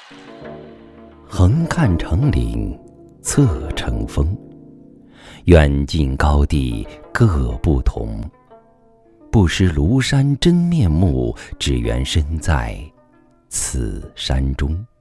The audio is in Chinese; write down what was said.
横看成岭侧成峰，远近高低各不同。不识庐山真面目，只缘身在此山中。